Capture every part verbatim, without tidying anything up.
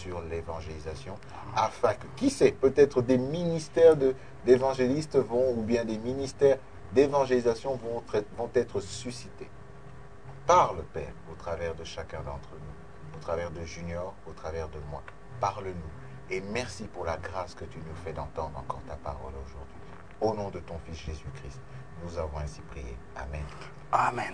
sur l'évangélisation, afin que, qui sait, peut-être des ministères de, d'évangélistes vont, ou bien des ministères d'évangélisation vont, vont être suscités. Parle, Père, au travers de chacun d'entre nous, au travers de Junior, au travers de moi. Parle-nous. Et merci pour la grâce que tu nous fais d'entendre encore ta parole aujourd'hui. Au nom de ton Fils Jésus-Christ, nous avons ainsi prié. Amen. Amen.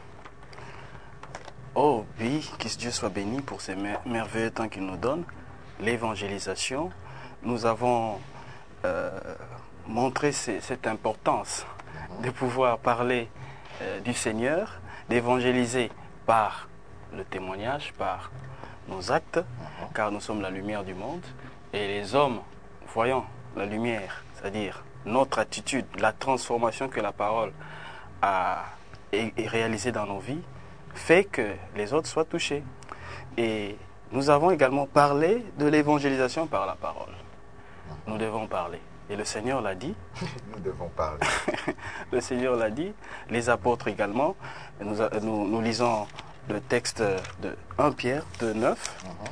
Oh oui, que Dieu soit béni pour ces merveilleux temps qu'il nous donne. L'évangélisation, nous avons euh, montré cette importance de pouvoir parler euh, du Seigneur, d'évangéliser par le témoignage, par nos actes, car nous sommes la lumière du monde. Et les hommes, voyant la lumière, c'est-à-dire notre attitude, la transformation que la parole a est, est réalisée dans nos vies, fait que les autres soient touchés. Et nous avons également parlé de l'évangélisation par la parole. Nous devons parler. Et le Seigneur l'a dit. Nous devons parler. Le Seigneur l'a dit. Les apôtres également. Nous, nous, nous lisons le texte de premier Pierre deux neuf. Uh-huh.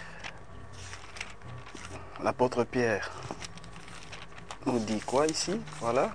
L'apôtre Pierre nous dit quoi ici? Voilà.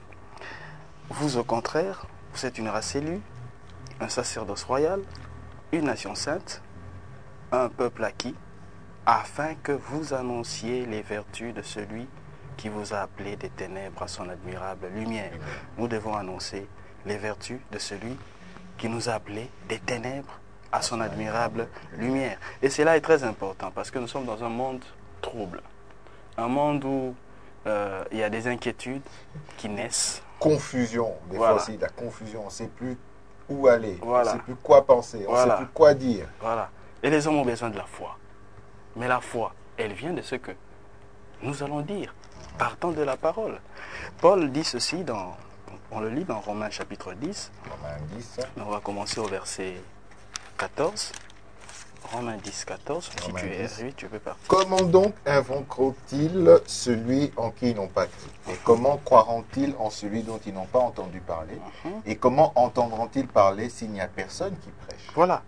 Vous, au contraire, vous êtes une race élue, un sacerdoce royal, une nation sainte, un peuple acquis, afin que vous annonciez les vertus de celui qui vous a appelé des ténèbres à son admirable lumière. Nous devons annoncer les vertus de celui qui nous a appelés des ténèbres à son admirable lumière. Et cela est très important parce que nous sommes dans un monde trouble. Un monde où euh, il y a des inquiétudes qui naissent. Confusion, des voilà. fois c'est la confusion, on ne sait plus où aller, voilà. on ne sait plus quoi penser, on ne voilà. sait plus quoi dire. Voilà. Et les hommes ont besoin de la foi. Mais la foi, elle vient de ce que nous allons dire, partant de la parole. Paul dit ceci, dans, on le lit dans Romains chapitre dix. Romains dix. On va commencer au verset quatorze. Romains dix, quatorze. Si tu es oui, tu peux partir. Comment donc invoqueront-ils celui en qui ils n'ont pas cru? Et comment croiront-ils en celui dont ils n'ont pas entendu parler? uh-huh. Et comment entendront-ils parler s'il n'y a personne qui prêche? Voilà.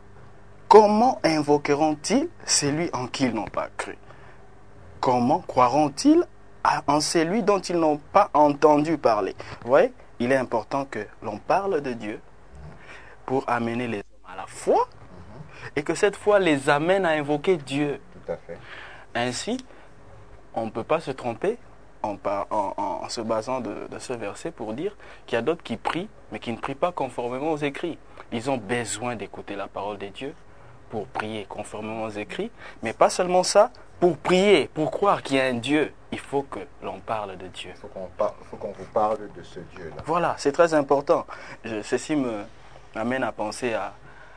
Comment invoqueront-ils celui en qui ils n'ont pas cru? Comment croiront-ils en celui dont ils n'ont pas entendu parler? Vous voyez, il est important que l'on parle de Dieu pour amener les hommes à la foi. Et que cette foi les amène à invoquer Dieu. Tout à fait. Ainsi, on ne peut pas se tromper en, en, en se basant de, de ce verset pour dire qu'il y a d'autres qui prient, mais qui ne prient pas conformément aux écrits. Ils ont besoin d'écouter la parole de Dieu pour prier conformément aux écrits, mais pas seulement ça, pour prier, pour croire qu'il y a un Dieu. Il faut que l'on parle de Dieu. Il faut qu'on par... qu'on vous parle de ce Dieu-là. Voilà, c'est très important. Je, ceci me amène à penser à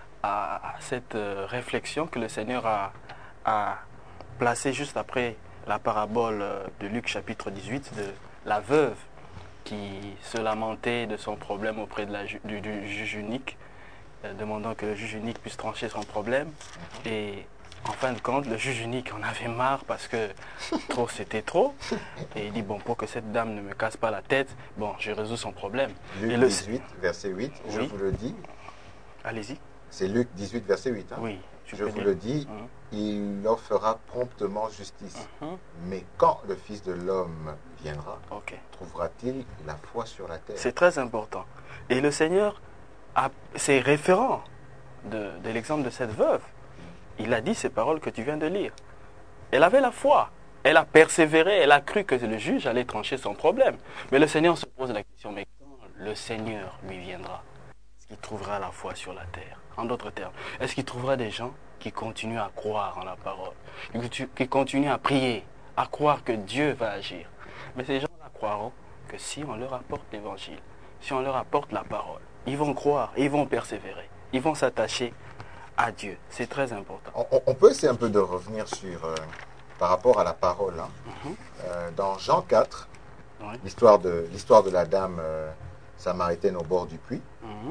à cette réflexion que le Seigneur a, a placée juste après la parabole de Luc chapitre dix-huit de la veuve qui se lamentait de son problème auprès de la, du, du juge unique, euh, demandant que le juge unique puisse trancher son problème. Et en fin de compte, le juge unique en avait marre parce que trop c'était trop. Et il dit, bon, pour que cette dame ne me casse pas la tête, bon, je résous son problème. Luc Et le... dix-huit, verset huit, oui. Je vous le dis. Allez-y. C'est Luc dix-huit, verset huit. Hein? Oui. Je vous dire. le dis, mmh. il leur fera promptement justice. Mmh. Mais quand le Fils de l'homme viendra, okay. trouvera-t-il la foi sur la terre? C'est très important. Et le Seigneur, c'est référent de, de l'exemple de cette veuve. Il a dit ces paroles que tu viens de lire. Elle avait la foi. Elle a persévéré, elle a cru que le juge allait trancher son problème. Mais le Seigneur se pose la question, mais quand le Seigneur lui viendra, est-ce qu'il trouvera la foi sur la terre? En d'autres termes, est-ce qu'il trouvera des gens qui continuent à croire en la parole, qui continuent à prier, à croire que Dieu va agir? Mais ces gens-là croiront que si on leur apporte l'évangile, si on leur apporte la parole, ils vont croire, ils vont persévérer, ils vont s'attacher à Dieu. C'est très important. On, on peut essayer un peu de revenir sur, euh, par rapport à la parole. Hein. Mm-hmm. euh, dans Jean quatre, oui. l'histoire de, l'histoire de la dame euh, samaritaine au bord du puits, mm-hmm.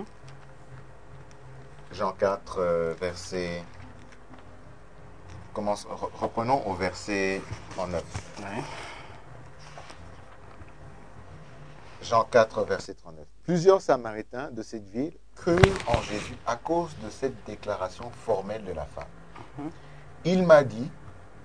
Jean quatre, euh, verset... Commence, reprenons au verset trente-neuf. Oui. Jean quatre, verset trente-neuf. Plusieurs Samaritains de cette ville crurent en Jésus à cause de cette déclaration formelle de la femme. Mm-hmm. Il m'a dit,